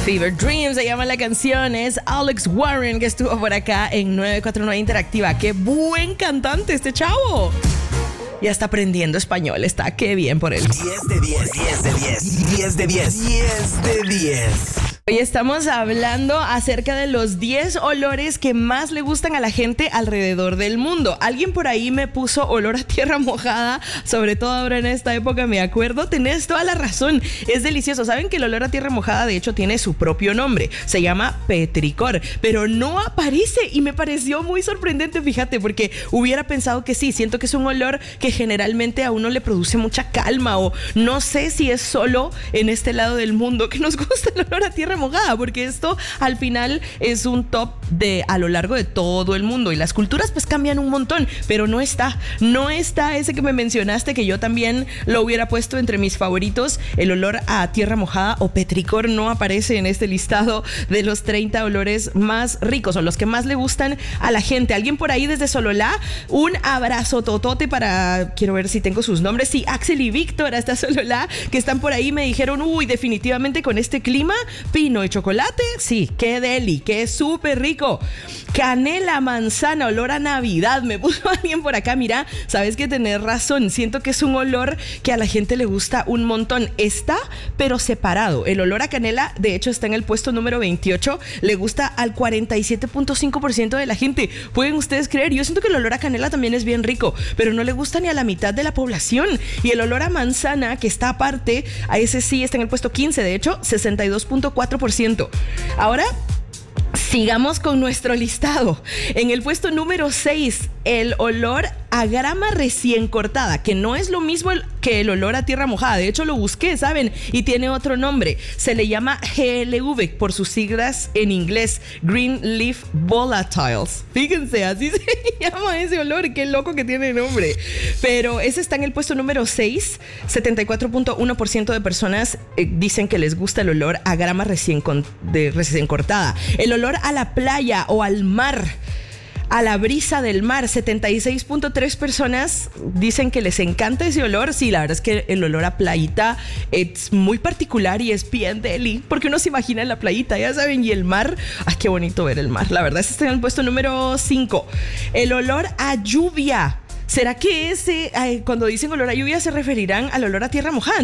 Fever Dreams se llama la canción, es Alex Warren que estuvo por acá en 949 Interactiva. ¡Qué buen cantante este chavo! Ya está aprendiendo español, está qué bien por él. 10 de 10, 10 de 10, 10 de 10, 10 de 10. Hoy estamos hablando acerca de los 10 olores que más le gustan a la gente alrededor del mundo. Alguien por ahí me puso olor a tierra mojada, sobre todo ahora en esta época, me acuerdo. Tenés toda la razón, es delicioso. Saben que el olor a tierra mojada de hecho tiene su propio nombre, se llama petricor, pero no aparece y me pareció muy sorprendente, fíjate, porque hubiera pensado que sí. Siento que es un olor que generalmente a uno le produce mucha calma, o no sé si es solo en este lado del mundo que nos gusta el olor a tierra mojada, porque esto al final es un top de a lo largo de todo el mundo, y las culturas pues cambian un montón, pero no está ese que me mencionaste, que yo también lo hubiera puesto entre mis favoritos. El olor a tierra mojada o petricor no aparece en este listado de los 30 olores más ricos o los que más le gustan a la gente. Alguien por ahí desde Sololá, un abrazo totote para, quiero ver si tengo sus nombres, sí, Axel y Víctor hasta Sololá, que están por ahí, me dijeron, uy, definitivamente con este clima, pino y chocolate, sí, qué deli, qué súper rico. Canela, manzana, olor a Navidad, me puso alguien por acá. Mira, sabes que tenés razón, siento que es un olor que a la gente le gusta un montón. Está, pero separado. El olor a canela, de hecho, está en el puesto número 28, le gusta al 47.5% de la gente. ¿Pueden ustedes creer? Yo siento que el olor a canela también es bien rico, pero no le gusta ni a la mitad de la población. Y el olor a manzana, que está aparte, a ese sí está en el puesto 15, de hecho, 62.4%. Ahora, sigamos con nuestro listado. En el puesto número 6, el olor a grama recién cortada, que no es lo mismo que el olor a tierra mojada. De hecho, lo busqué, ¿saben? Y tiene otro nombre. Se le llama GLV por sus siglas en inglés, Green Leaf Volatiles. Fíjense, así se llama ese olor. Qué loco que tiene nombre. Pero ese está en el puesto número 6. 74.1% de personas dicen que les gusta el olor a grama recién cortada. El olor a la playa o al mar, a la brisa del mar, 76.3 personas dicen que les encanta ese olor. Sí, la verdad es que el olor a playita es muy particular y es bien deli, porque uno se imagina en la playita, ya saben, y el mar, ay, qué bonito ver el mar. La verdad es que está en el puesto número 5. El olor a lluvia. ¿Será que cuando dicen olor a lluvia se referirán al olor a tierra mojada?